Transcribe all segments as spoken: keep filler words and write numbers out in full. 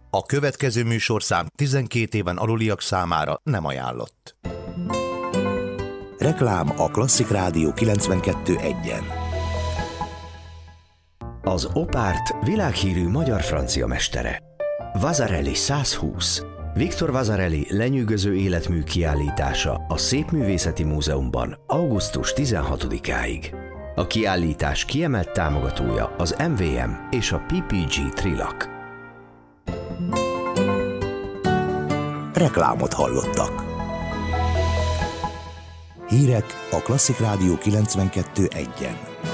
A következő műsorszám tizenkét éven aluliak számára nem ajánlott. Reklám a Klasszik Rádió kilencvenkettő egyen. Az Opárt világhírű magyar-francia mestere. Vasarely százhúsz. Viktor Vasarely lenyűgöző életmű kiállítása a Szépművészeti Múzeumban augusztus tizenhatodikáig. A kiállítás kiemelt támogatója az em vé em és a pé pé gé Trilak. Reklámot hallottak. Hírek a Klasszik Rádió kilencvenkettő egyen.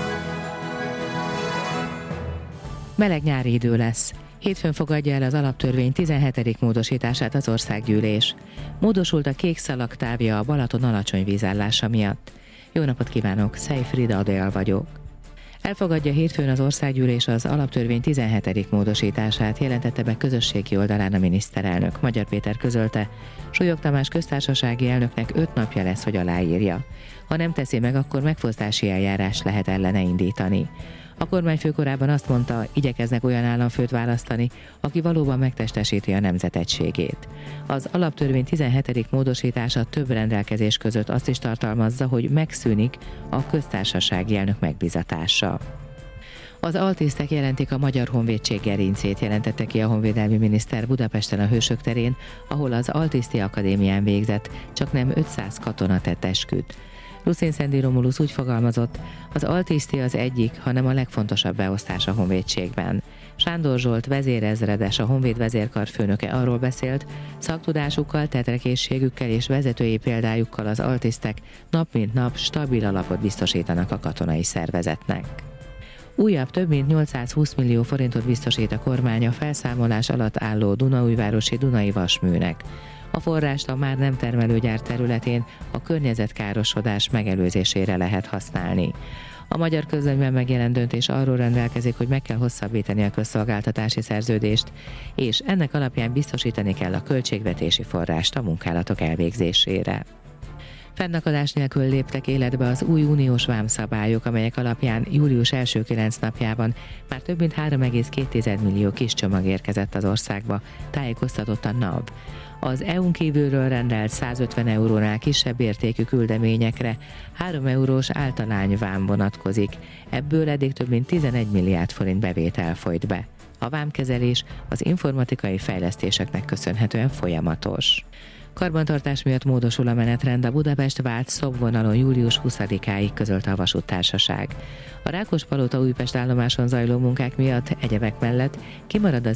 Meleg nyári idő lesz. Hétfőn fogadja el az alaptörvény tizenhetedik módosítását az országgyűlés. Módosult a kék szalag távja a Balaton alacsony vízállása miatt. Jó napot kívánok, Szej Frida Adél vagyok. Elfogadja hétfőn az országgyűlés az alaptörvény tizenhetedik módosítását, jelentette be közösségi oldalán a miniszterelnök. Magyar Péter közölte, Súlyog Tamás köztársasági elnöknek öt napja lesz, hogy aláírja. Ha nem teszi meg, akkor megfosztási eljárás lehet ellene indítani. A kormányfő korábban azt mondta, igyekeznek olyan államfőt választani, aki valóban megtestesíti a nemzet egységét. Az alaptörvény tizenhetedik módosítása több rendelkezés között azt is tartalmazza, hogy megszűnik a köztársasági elnök megbízatása. Az altisztek jelentik a Magyar Honvédség gerincét, jelentette ki a honvédelmi miniszter Budapesten a Hősök terén, ahol az Altiszti Akadémián végzett, csak nem ötszáz katona tett esküt. Ruszin Szendi Romulusz úgy fogalmazott, az altiszti az egyik, hanem a legfontosabb beosztás a honvédségben. Sándor Zsolt vezérezredes, a Honvéd vezérkar főnöke arról beszélt, szaktudásukkal, tetrekészségükkel és vezetői példájukkal az altisztek nap mint nap stabil alapot biztosítanak a katonai szervezetnek. Újabb több mint nyolcszázhúsz millió forintot biztosít a kormány a felszámolás alatt álló Dunaújvárosi Dunai Vasműnek. A forrást a már nem termelőgyár területén a környezetkárosodás megelőzésére lehet használni. A Magyar Közlönyben megjelent döntés arról rendelkezik, hogy meg kell hosszabbítani a közszolgáltatási szerződést, és ennek alapján biztosítani kell a költségvetési forrást a munkálatok elvégzésére. Fennakadás nélkül léptek életbe az új uniós vámszabályok, amelyek alapján július első kilenc napjában már több mint három egész két millió kis csomag érkezett az országba, tájékoztatott a NAV. Az é u-n kívülről rendelt százötven eurónál kisebb értékű küldeményekre három eurós általányvám vonatkozik, ebből eddig több mint tizenegy milliárd forint bevétel folyt be. A vámkezelés az informatikai fejlesztéseknek köszönhetően folyamatos. Karbantartás miatt módosul a menetrend a Budapest-Vác vonalon július huszadikáig, közölte a vasúttársaság. A Rákospalota Újpest állomáson zajló munkák miatt egyebek mellett kimarad az